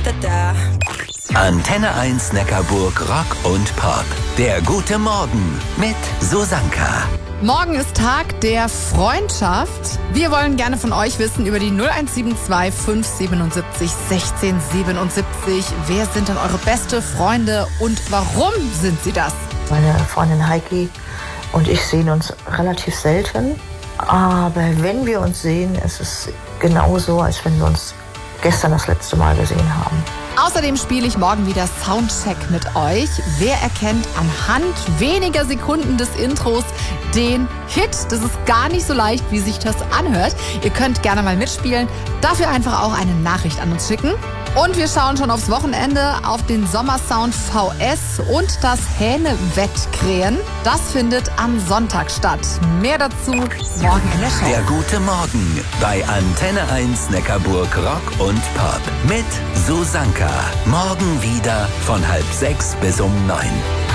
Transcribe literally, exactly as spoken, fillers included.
Antenne eins Neckarburg Rock und Pop. Der gute Morgen mit Susanka. Morgen ist Tag der Freundschaft. Wir wollen gerne von euch wissen über die null eins sieben zwei fünf sieben sieben sechs sieben sieben. Wer sind denn eure beste Freunde und warum sind sie das? Meine Freundin Heiki und ich sehen uns relativ selten. Aber wenn wir uns sehen, ist es genauso, als wenn wir uns gestern das letzte Mal gesehen haben. Außerdem spiele ich morgen wieder Soundcheck mit euch. Wer erkennt anhand weniger Sekunden des Intros den Hit? Das ist gar nicht so leicht, wie sich das anhört. Ihr könnt gerne mal mitspielen. Dafür einfach auch eine Nachricht an uns schicken. Und wir schauen schon aufs Wochenende, auf den Sommersound V S und das Hähne-Wettkrähen. Das findet am Sonntag statt. Mehr dazu morgen in der Show. Der gute Morgen bei Antenne eins Neckarburg Rock und Pop mit Susanka. Morgen wieder von halb sechs bis um neun.